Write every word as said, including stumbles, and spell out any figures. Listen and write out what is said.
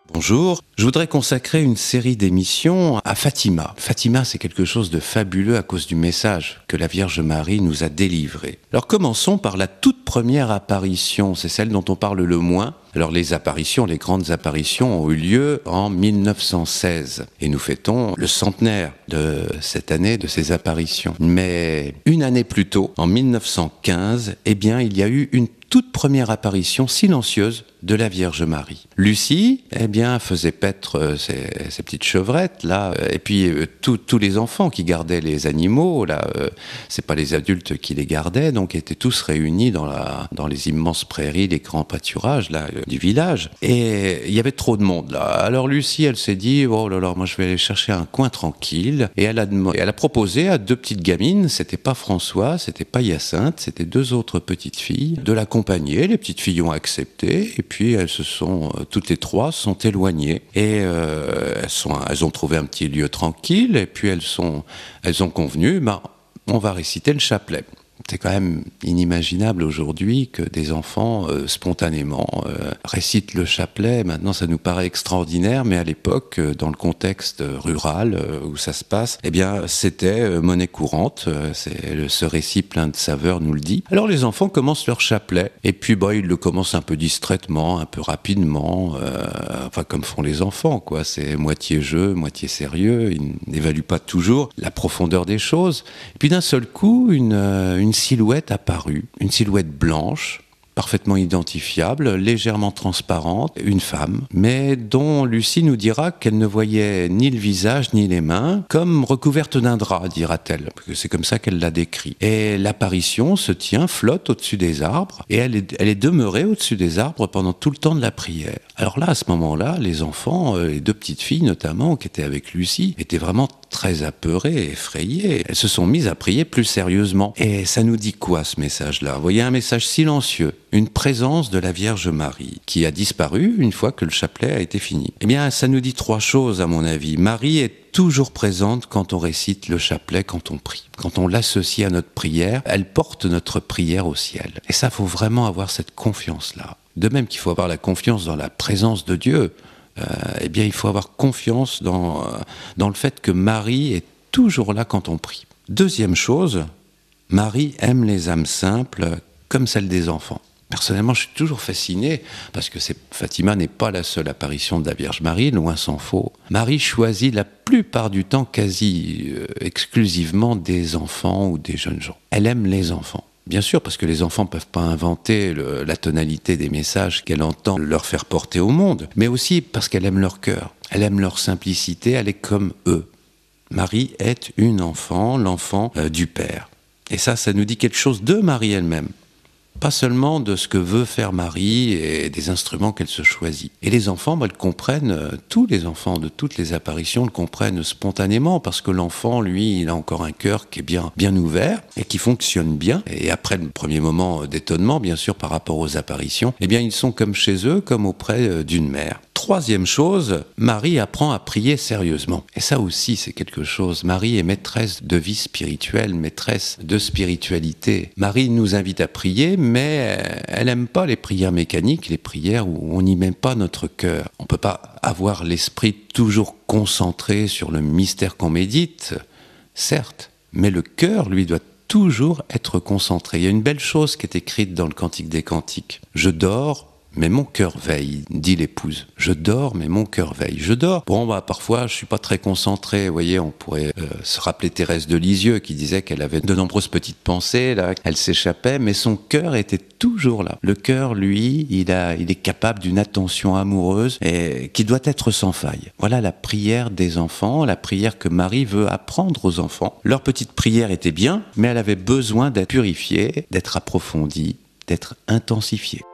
Bonjour, je voudrais consacrer une série d'émissions à Fatima. Fatima, c'est quelque chose de fabuleux à cause du message que la Vierge Marie nous a délivré. Alors commençons par la toute première apparition, c'est celle dont on parle le moins. Alors les apparitions, les grandes apparitions ont eu lieu en mille neuf cent seize et nous fêtons le centenaire de cette année, de ces apparitions. Mais une année plus tôt, en mille neuf cent quinze, eh bien il y a eu une toute première apparition silencieuse de la Vierge Marie. Lucie, eh bien, faisait paître euh, ses, ses petites chevrettes, là, et puis euh, tous les enfants qui gardaient les animaux, là, euh, c'est pas les adultes qui les gardaient, donc étaient tous réunis dans, la, dans les immenses prairies, les grands pâturages, là, euh, du village. Et il y avait trop de monde, là. Alors Lucie, elle s'est dit, oh là là, moi je vais aller chercher un coin tranquille, et elle a, et elle a proposé à deux petites gamines, c'était pas François, c'était pas Hyacinthe, c'était deux autres petites filles, de l'accompagner. Les petites filles ont accepté, et puis elles se sont, toutes les trois, se sont éloignées et euh, elles, sont, elles ont trouvé un petit lieu tranquille et puis elles sont, elles ont convenu, ben, on va réciter le chapelet. C'est quand même inimaginable aujourd'hui que des enfants euh, spontanément euh, récitent le chapelet. Maintenant, ça nous paraît extraordinaire, mais à l'époque, euh, dans le contexte rural euh, où ça se passe, eh bien, c'était euh, monnaie courante. Euh, c'est, le, ce récit plein de saveur nous le dit. Alors, les enfants commencent leur chapelet, et puis, bah, ils le commencent un peu distraitement, un peu rapidement, euh, enfin, comme font les enfants, quoi. C'est moitié jeu, moitié sérieux. Ils n'évaluent pas toujours la profondeur des choses. Et puis, d'un seul coup, une, euh, une silhouette apparue, une silhouette blanche, parfaitement identifiable, légèrement transparente, une femme, mais dont Lucie nous dira qu'elle ne voyait ni le visage ni les mains, comme recouverte d'un drap, dira-t-elle, parce que c'est comme ça qu'elle l'a décrit. Et l'apparition se tient, flotte au-dessus des arbres, et elle est, elle est demeurée au-dessus des arbres pendant tout le temps de la prière. Alors là, à ce moment-là, les enfants, les deux petites filles notamment, qui étaient avec Lucie, étaient vraiment très apeurées, effrayées. Elles se sont mises à prier plus sérieusement. Et ça nous dit quoi, ce message-là ? Vous voyez, un message silencieux, une présence de la Vierge Marie, qui a disparu une fois que le chapelet a été fini. Eh bien, ça nous dit trois choses, à mon avis. Marie est toujours présente quand on récite le chapelet, quand on prie. Quand on l'associe à notre prière, elle porte notre prière au ciel. Et ça, faut vraiment avoir cette confiance-là. De même qu'il faut avoir la confiance dans la présence de Dieu, euh, eh bien, il faut avoir confiance dans, euh, dans le fait que Marie est toujours là quand on prie. Deuxième chose, Marie aime les âmes simples comme celles des enfants. Personnellement, je suis toujours fasciné, parce que c'est, Fatima n'est pas la seule apparition de la Vierge Marie, loin s'en faut. Marie choisit la plupart du temps, quasi euh, exclusivement, des enfants ou des jeunes gens. Elle aime les enfants. Bien sûr, parce que les enfants ne peuvent pas inventer le, la tonalité des messages qu'elle entend leur faire porter au monde, mais aussi parce qu'elle aime leur cœur, elle aime leur simplicité, elle est comme eux. Marie est une enfant, l'enfant euh, du Père. Et ça, ça nous dit quelque chose de Marie elle-même. Pas seulement de ce que veut faire Marie et des instruments qu'elle se choisit. Et les enfants, bah, le comprennent, tous les enfants de toutes les apparitions le comprennent spontanément, parce que l'enfant, lui, il a encore un cœur qui est bien, bien ouvert et qui fonctionne bien. Et après le premier moment d'étonnement, bien sûr, par rapport aux apparitions, eh bien, ils sont comme chez eux, comme auprès d'une mère. Troisième chose, Marie apprend à prier sérieusement. Et ça aussi, c'est quelque chose. Marie est maîtresse de vie spirituelle, maîtresse de spiritualité. Marie nous invite à prier, mais elle n'aime pas les prières mécaniques, les prières où on n'y met pas notre cœur. On ne peut pas avoir l'esprit toujours concentré sur le mystère qu'on médite, certes, mais le cœur, lui, doit toujours être concentré. Il y a une belle chose qui est écrite dans le Cantique des Cantiques. « Je dors, mais mon cœur veille », dit l'épouse. Je dors, mais mon cœur veille. Je dors. Bon, bah, parfois, je suis pas très concentré. Vous voyez, on pourrait euh, se rappeler Thérèse de Lisieux qui disait qu'elle avait de nombreuses petites pensées, là. Elle s'échappait, mais son cœur était toujours là. Le cœur, lui, il a, il est capable d'une attention amoureuse et qui doit être sans faille. Voilà la prière des enfants, la prière que Marie veut apprendre aux enfants. Leur petite prière était bien, mais elle avait besoin d'être purifiée, d'être approfondie, d'être intensifiée.